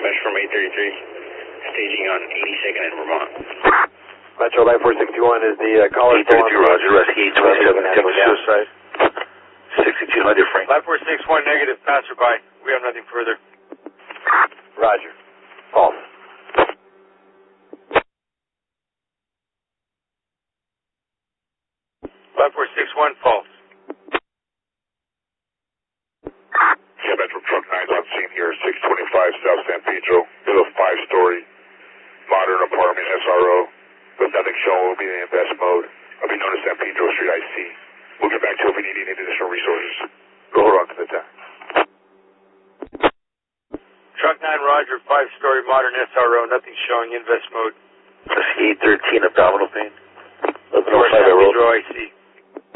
dispatch from 833, staging on 82nd in Vermont. Metro Life 461 is the caller. 832, Roger, rescue 827, attempted suicide. 6200, Frank. Life 461 negative, passerby. We have nothing further. Roger. False. Life 461, false. Yeah, Metro Truck 9's on scene here, 625 South San Pedro. It's a 5-story modern apartment SRO with nothing showing. Will be in invest mode. I'll be known as San Pedro Street IC. We'll get back to you if we need any additional resources. Go hold on to the time. Truck 9, Roger, 5-story modern SRO, nothing showing, invest mode. Rescue 813, abdominal pain. 1105 San I rolled. Pedro IC.